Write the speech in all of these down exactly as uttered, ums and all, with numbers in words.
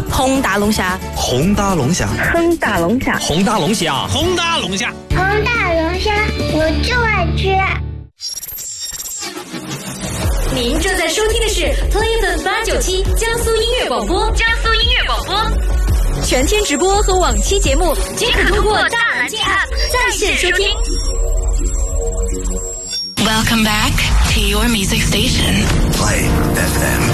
红大龙虾， 红大龙虾， 哼大龙虾， 红大龙虾，红大龙虾， 红大龙虾，我就爱吃。 您正在收听的是 Play 八九七江苏音乐广播，江苏音乐广播，全天直播和往期节目均可通过大蓝鲸 App 在线收听。 Welcome back to your music station. Play F M.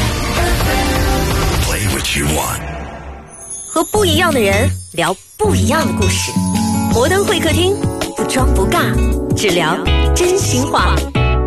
Play what you want. 和不一样的人聊不一样的故事，摩登会客厅，不装不尬，只聊真心话。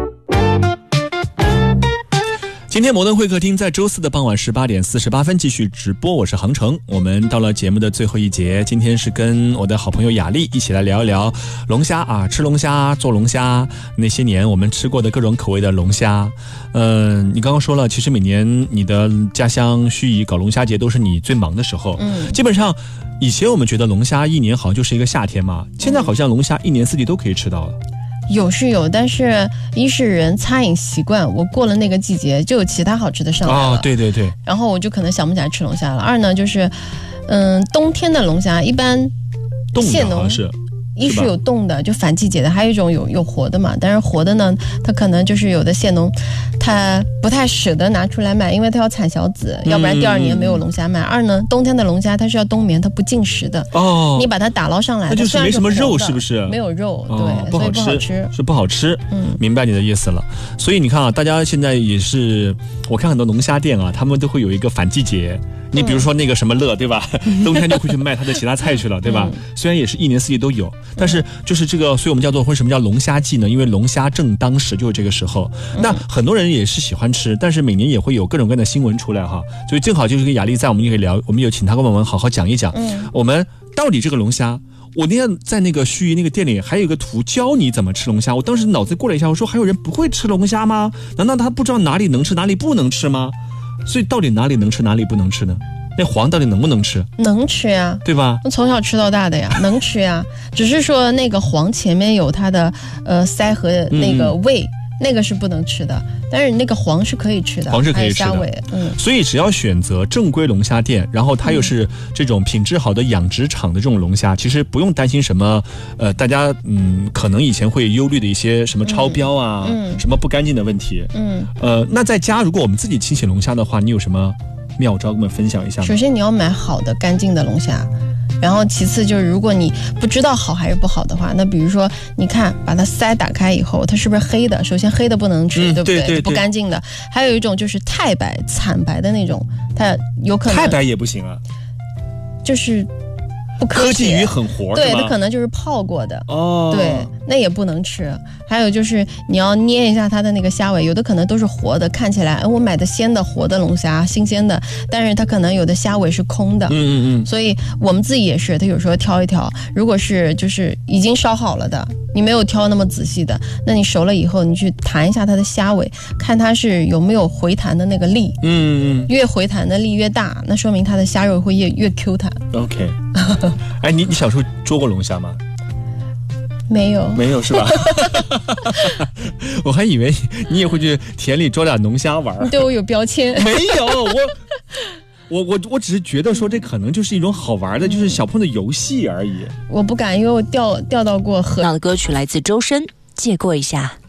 今天摩登会客厅在周四的傍晚十八点四十八分继续直播，我是航程。我们到了节目的最后一节，今天是跟我的好朋友雅丽一起来聊一聊龙虾啊，吃龙虾，做龙虾，那些年我们吃过的各种口味的龙虾。嗯、呃，你刚刚说了，其实每年你的家乡盱眙搞龙虾节都是你最忙的时候。嗯，基本上以前我们觉得龙虾一年好像就是一个夏天嘛，现在好像龙虾一年四季都可以吃到了。 有是有，但是一是人餐饮习惯，我过了那个季节就有其他好吃的上来了。 哦，对对对。 然后我就可能想不起来吃龙虾了。二呢就是，嗯，冬天的龙虾一般现农是。 一是有冻的，就反季节的，还有一种有有活的嘛。但是活的呢，它可能就是有的现农，他不太舍得拿出来卖，因为他要产小子，嗯、要不然第二年没有龙虾卖。二呢，冬天的龙虾它是要冬眠，它不进食的。哦，你把它打捞上来， 那就是没什么肉，是不是？ 没有肉，对， 哦、不好吃， 所以不好吃， 是不好吃。嗯，明白你的意思了。所以你看啊，大家现在也是，我看很多龙虾店啊，他们都会有一个反季节。你比如说那个什么乐，对吧？冬天就会去卖它的其他菜去了，对吧？嗯、虽然也是一年四季都有，但是就是这个，所以我们叫做为什么叫龙虾季呢？因为龙虾正当时，就是这个时候。嗯、那很多人也是喜欢吃，但是每年也会有各种各样的新闻出来哈。所以正好就是跟雅丽在，我们就可以聊，我们有请她跟我们好好讲一讲，嗯、我们到底这个龙虾。我那天在那个盱眙那个店里还有一个图教你怎么吃龙虾，我当时脑子过了一下，我说还有人不会吃龙虾吗？难道他不知道哪里能吃哪里不能吃吗？所以到底哪里能吃哪里不能吃呢？那黄到底能不能吃？ 能吃呀， 对吧？ 从小吃到大的呀，能吃呀。只是说那个黄前面有它的呃鳃和那个胃、嗯，那个是不能吃的。但是那个黄是可以吃的， 黄是可以吃的。 虾尾，嗯。 所以只要选择正规龙虾店，然后它又是这种品质好的养殖场的这种龙虾，其实不用担心什么呃，大家嗯可能以前会忧虑的一些什么超标啊，嗯，什么不干净的问题，嗯。呃，那在家如果我们自己清洗龙虾的话，你有什么妙招跟我们分享一下吗？ 首先你要买好的干净的龙虾，然后其次就是如果你不知道好还是不好的话，那比如说你看把它鳃打开以后它是不是黑的，首先黑的不能吃、嗯、对不对？ 对对对， 不干净的。还有一种就是太白惨白的那种，它有可能太白也不行啊， 就是不科学， 科技鱼很活， 对，它可能就是泡过的哦， 对，那也不能吃。还有就是你要捏一下它的那个虾尾，有的可能都是活的，看起来我买的鲜的活的龙虾新鲜的，但是它可能有的虾尾是空的，嗯嗯嗯，所以我们自己也是，它有时候挑一挑，如果是就是已经烧好了的，你没有挑那么仔细的，那你熟了以后你去弹一下它的虾尾，看它是有没有回弹的那个力，嗯嗯，越回弹的力越大，那说明它的虾肉会越越 Q 弹。 OK 哎，你你小时候捉过龙虾吗？ 没有， 没有是吧？我还以为你也会去田里捉点龙虾玩。 你对我有标签？ 没有，我我我我只是觉得说这可能就是一种好玩的，就是小朋友的游戏而已。 我不敢，因为我掉掉到过河。 那的歌曲来自周深，借过一下。